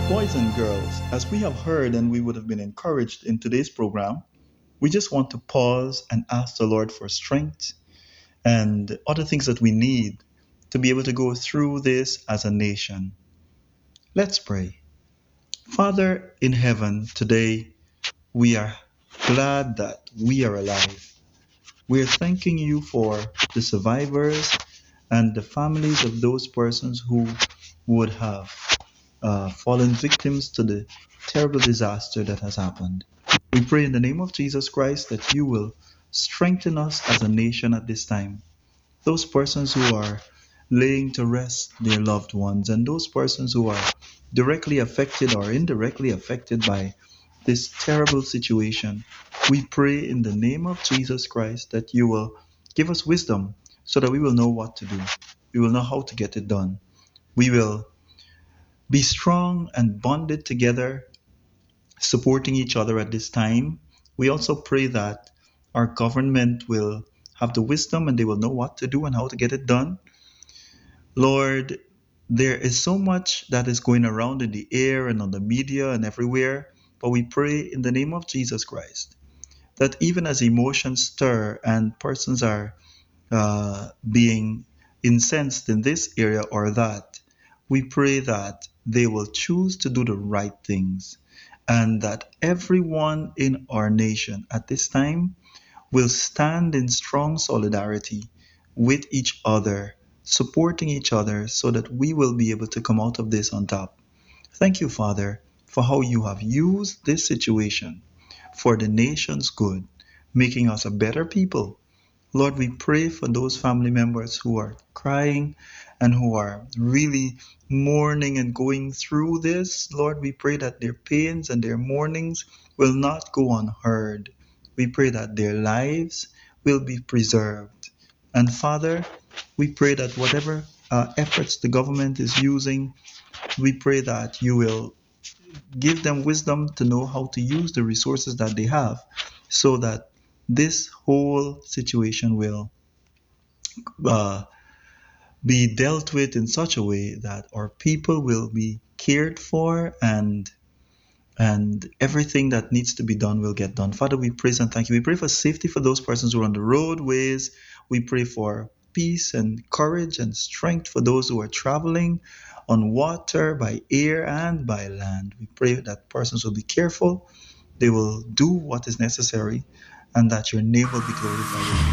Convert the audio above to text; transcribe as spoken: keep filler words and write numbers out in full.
Boys and girls, as we have heard and we would have been encouraged in today's program, we just want to pause and ask the Lord for strength and other things that we need to be able to go through this as a nation. Let's pray. Father in heaven, today we are glad that we are alive. We're thanking you for the survivors and the families of those persons who would have uh, fallen victims to the terrible disaster that has happened. We pray in the name of Jesus Christ that you will strengthen us as a nation at this time. Those persons who are laying to rest their loved ones and those persons who are directly affected or indirectly affected by this terrible situation, we pray in the name of Jesus Christ that you will give us wisdom so that we will know what to do. We will know how to get it done. We will be strong and bonded together, supporting each other at this time. We also pray that our government will have the wisdom and they will know what to do and how to get it done. Lord, there is so much that is going around in the air and on the media and everywhere, but we pray in the name of Jesus Christ that even as emotions stir and persons are uh, being incensed in this area or that, we pray that they will choose to do the right things and that everyone in our nation at this time will stand in strong solidarity with each other, supporting each other so that we will be able to come out of this on top. Thank you, Father, for how you have used this situation for the nation's good, making us a better people. Lord, we pray for those family members who are crying and who are really mourning and going through this. Lord, we pray that their pains and their mournings will not go unheard. We pray that their lives will be preserved. And Father, we pray that whatever uh, efforts the government is using, we pray that you will give them wisdom to know how to use the resources that they have so that this whole situation will uh, be dealt with in such a way that our people will be cared for and and everything that needs to be done will get done. Father, we praise and thank you. We pray for safety for those persons who are on the roadways. We pray for peace and courage and strength for those who are traveling on water, by air, and by land. We pray that persons will be careful, they will do what is necessary, and that your name will be glorified.